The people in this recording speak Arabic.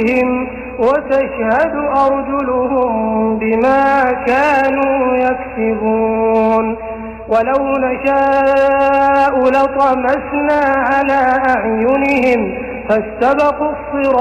وتشهد أرجلهم بما كانوا يكسبون ولو نشاء لطمسنا على أعينهم فاستبقوا الصراط